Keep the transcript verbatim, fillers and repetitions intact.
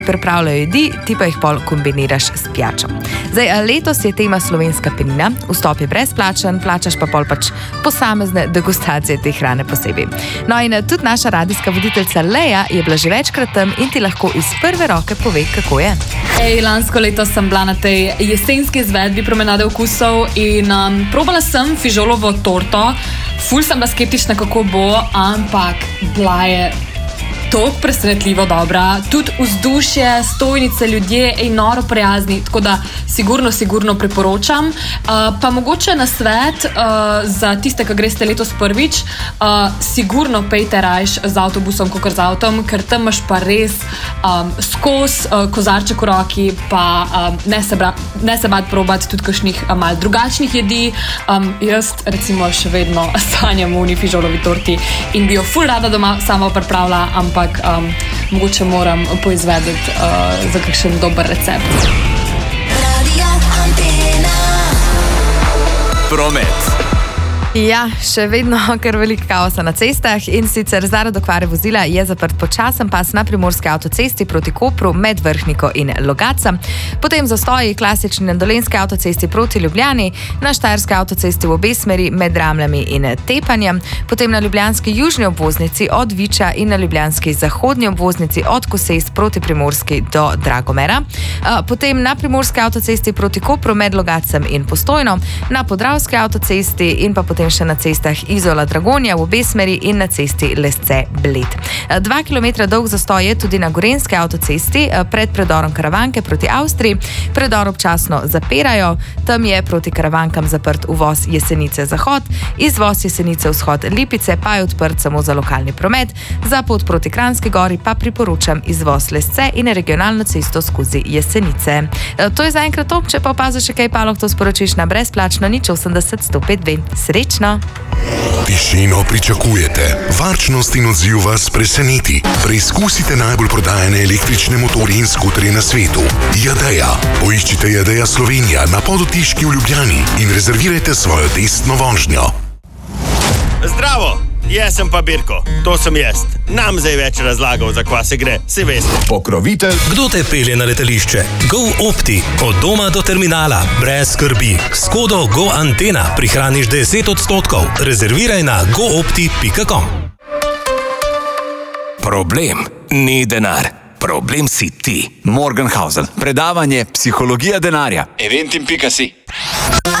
pripravljajo jedi, ti pa jih pol kombiniraš s pijačo. Zdaj, letos je tema slovenska penina, vstop je brezplačen, plačaš pa pol pač posamezne degustacije te hrane posebej. No in tudi naša radijska voditeljica Leja je bila že večkrat tam in ti lahko iz prve roke pove, kako je. Ej, lansko leto sem bila na tej jesenski izvedbi promenade okusov in um, probala sem fižolovo torto. Ful sem bila skeptična, kako bo, ampak bila je toliko presenetljivo dobra, tudi vzdušje, stojnice, ljudje, ej, noro prijazni, tako da sigurno, sigurno priporočam. Uh, pa mogoče na svet uh, za tiste, ki greste letos prvič, uh, sigurno pejte rajš z avtobusom, kakor z avtom, ker tam imaš pa res um, skos uh, kozarček v roki, pa um, ne se, bra, ne se bad probati tudi kakšnih uh, mal drugačnih jedi. Um, jaz recimo še vedno sanjam o uni fižolovi torti in bi jo ful rada doma sama pripravila, ampak ampak um, mogoče moram poizvedeti uh, za kakšen dober recept. Radio Antena. Promet. Ja, še vedno kar veliko kaosa na cestah in sicer zaradi okvare vozila je zaprt počasen pas na primorski avtocesti proti Kopru med Vrhniko in Logatcem. Potem zastoji klasični na dolenski avtocesti proti Ljubljani, na štajerski avtocesti v obe smeri med Ramljami in Tepanjem, potem na ljubljanski južni obvoznici od Viča in na ljubljanski zahodni obvoznici od Kosez proti Primorski do Dragomera, potem na primorski avtocesti proti Kopru med Logatcem in Postojno, na podravski avtocesti in pa potem še na cestah Izola Dragonja v obe smeri in na cesti Lesce-Bled. Dva kilometra dolg zastoj je tudi na gorenski avtocesti pred predorom Karavanke proti Avstriji. Predor občasno zapirajo, tam je proti Karavankam zaprt uvoz Jesenice Zahod, izvoz Jesenice Vzhod Lipice pa je odprt samo za lokalni promet, za pot proti Kranjski Gori pa priporočam izvoz Lesce in regionalno cesto skozi Jesenice. To je zaenkrat to, če pa opaziš še kaj, pa lahko to sporočiš na brezplačno nič osemdeset sto pet dve. Srečno! Tišino pričakujete, varčnost in odziv vas preseneti. Preizkusite najbolj prodajane električne motorje in skuterje na svetu. Jadeja. Poiščite Jadeja Slovenija na Podotiški v Ljubljani in rezervirajte svojo testno vožnjo. Zdravo, jaz sem pa Birko, to sem jaz. Nam zdaj več razlagal, za kva se gre, se veste. Pokrovitelj. Kdo te pelje na letališče? GoOpti. Od doma do terminala. Brez skrbi. S kodo GoAntena prihraniš deset odstotkov. Rezerviraj na goopti pika com. Problem ni denar. Problem si ti. Morgenhausen. Predavanje Psihologija denarja. Eventim pika si.